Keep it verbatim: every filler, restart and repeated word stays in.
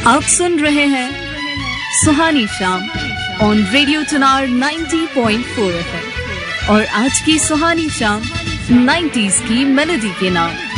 आप सुन रहे हैं सुहानी शाम ऑन रेडियो चुनार नब्बे पॉइंट चार एफएम और आज की सुहानी शाम नाइंटीज़ की मेलोडी के नाम।